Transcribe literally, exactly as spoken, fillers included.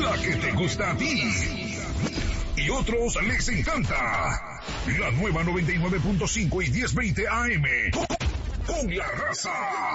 La que te gusta a ti y otros les encanta. La nueva noventa y nueve punto cinco y diez veinte A M. Con la raza.